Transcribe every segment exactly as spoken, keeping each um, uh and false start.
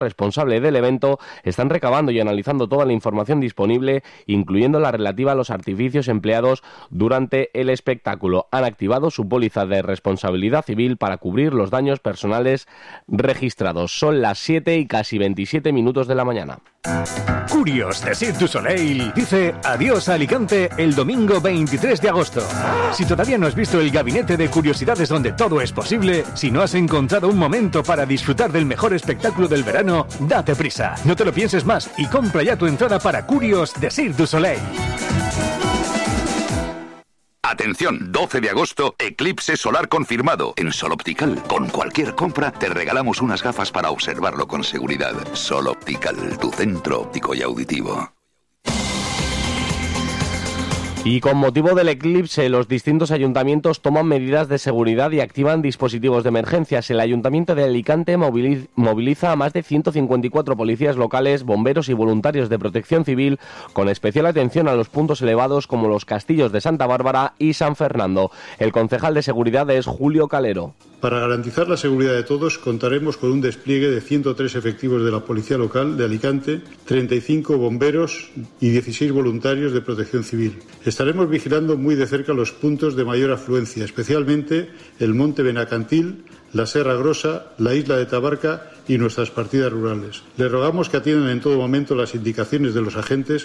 responsable del evento están recabando y analizando toda la información disponible, incluyendo la relativa a los artificios empleados durante el espectáculo. Han activado su póliza de responsabilidad civil para cubrir los daños personales registrados. Son las siete y casi veintisiete minutos de la mañana. Curios de Cirque du Soleil dice adiós a Alicante el domingo veintitrés de agosto. Si todavía no has visto el gabinete de curiosidades donde todo es posible, si no has encontrado un momento para disfrutar del mejor espectáculo del verano, date prisa, no te lo pienses más y compra ya tu entrada para Curios de Cirque du Soleil. Atención, doce de agosto, eclipse solar confirmado en Sol Optical. Con cualquier compra te regalamos unas gafas para observarlo con seguridad. Sol Optical, tu centro óptico y auditivo. Y con motivo del eclipse, los distintos ayuntamientos toman medidas de seguridad y activan dispositivos de emergencias. El Ayuntamiento de Alicante moviliza a más de ciento cincuenta y cuatro policías locales, bomberos y voluntarios de protección civil, con especial atención a los puntos elevados como los castillos de Santa Bárbara y San Fernando. El concejal de seguridad es Julio Calero. Para garantizar la seguridad de todos, contaremos con un despliegue de ciento tres efectivos de la Policía Local de Alicante, treinta y cinco bomberos y dieciséis voluntarios de protección civil. Estaremos vigilando muy de cerca los puntos de mayor afluencia, especialmente el Monte Benacantil, la Serra Grosa, la isla de Tabarca y nuestras partidas rurales. Les rogamos que atiendan en todo momento las indicaciones de los agentes.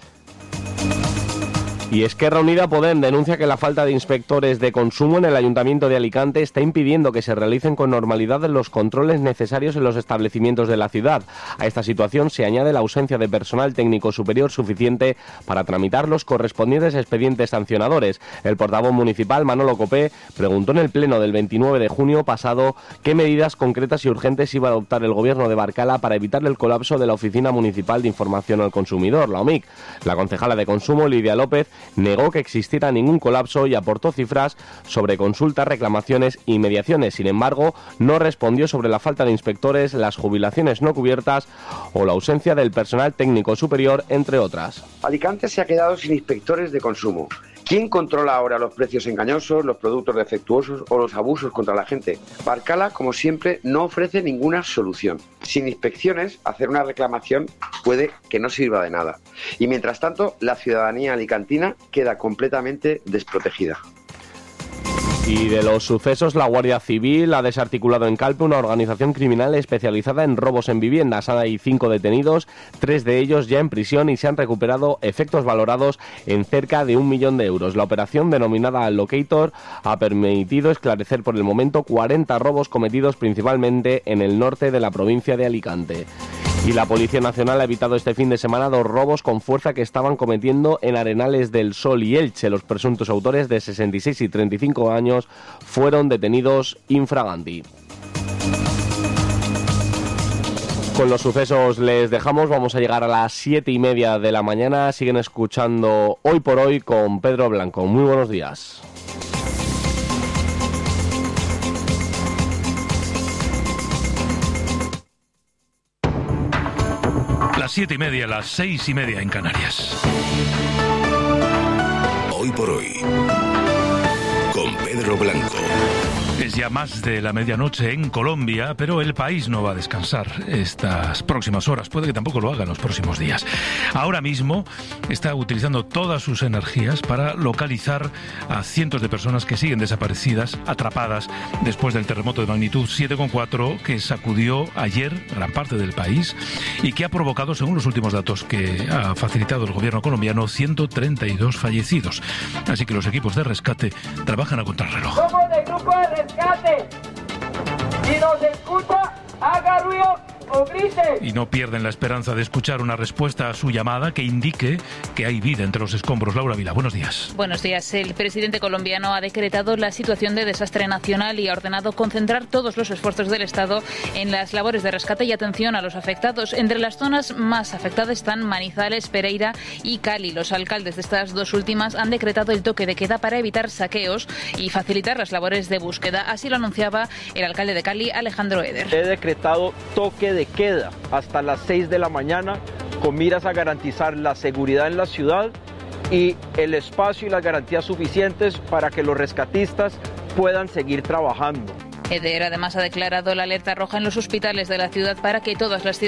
Y Esquerra Unida Podem denuncia que la falta de inspectores de consumo en el Ayuntamiento de Alicante está impidiendo que se realicen con normalidad los controles necesarios en los establecimientos de la ciudad. A esta situación se añade la ausencia de personal técnico superior suficiente para tramitar los correspondientes expedientes sancionadores. El portavoz municipal, Manolo Copé, preguntó en el pleno del veintinueve de junio pasado qué medidas concretas y urgentes iba a adoptar el gobierno de Barcala para evitar el colapso de la Oficina Municipal de Información al Consumidor, la O M I C. La concejala de Consumo, Lidia López, negó que existiera ningún colapso y aportó cifras sobre consultas, reclamaciones y mediaciones. Sin embargo, no respondió sobre la falta de inspectores, las jubilaciones no cubiertas o la ausencia del personal técnico superior, entre otras. Alicante se ha quedado sin inspectores de consumo. ¿Quién controla ahora los precios engañosos, los productos defectuosos o los abusos contra la gente? Barcala, como siempre, no ofrece ninguna solución. Sin inspecciones, hacer una reclamación puede que no sirva de nada. Y mientras tanto, la ciudadanía alicantina queda completamente desprotegida. Y de los sucesos, la Guardia Civil ha desarticulado en Calpe una organización criminal especializada en robos en viviendas. Hay cinco detenidos, tres de ellos ya en prisión y se han recuperado efectos valorados en cerca de un millón de euros. La operación, denominada Locator, ha permitido esclarecer por el momento cuarenta robos cometidos principalmente en el norte de la provincia de Alicante. Y la Policía Nacional ha evitado este fin de semana dos robos con fuerza que estaban cometiendo en Arenales del Sol y Elche. Los presuntos autores, de sesenta y seis y treinta y cinco años, fueron detenidos infraganti. Con los sucesos les dejamos, vamos a llegar a las siete y media de la mañana. Siguen escuchando Hoy por Hoy con Pedro Blanco. Muy buenos días. Las siete y media, las seis y media en Canarias. Hoy por Hoy con Pedro Blanco. Es ya más de la medianoche en Colombia, pero el país no va a descansar estas próximas horas. Puede que tampoco lo haga en los próximos días. Ahora mismo está utilizando todas sus energías para localizar a cientos de personas que siguen desaparecidas, atrapadas después del terremoto de magnitud siete coma cuatro que sacudió ayer gran parte del país y que ha provocado, según los últimos datos que ha facilitado el gobierno colombiano, ciento treinta y dos fallecidos. Así que los equipos de rescate trabajan a contrarreloj. Somos del grupo de rescate. Si nos escucha, haga ruido o grite. Y no pierden la esperanza de escuchar una respuesta a su llamada que indique que hay vida entre los escombros. Laura Vila, buenos días. Buenos días. El presidente colombiano ha decretado la situación de desastre nacional y ha ordenado concentrar todos los esfuerzos del Estado en las labores de rescate y atención a los afectados. Entre las zonas más afectadas están Manizales, Pereira y Cali. Los alcaldes de estas dos últimas han decretado el toque de queda para evitar saqueos y facilitar las labores de búsqueda. Así lo anunciaba el alcalde de Cali, Alejandro Eder. He decretado toque de queda hasta las seis de la mañana con miras a garantizar la seguridad en la ciudad y el espacio y las garantías suficientes para que los rescatistas puedan seguir trabajando. EDER además ha declarado la alerta roja en los hospitales de la ciudad para que todas las